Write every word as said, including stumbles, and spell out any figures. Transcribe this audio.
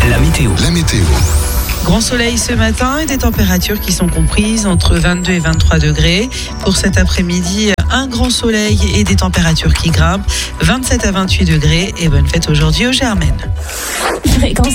La météo. La météo. Grand soleil ce matin et des températures qui sont comprises entre vingt-deux et vingt-trois degrés. Pour cet après-midi, un grand soleil et des températures qui grimpent, vingt-sept à vingt-huit degrés. Et bonne fête aujourd'hui aux Germaines. Fréquence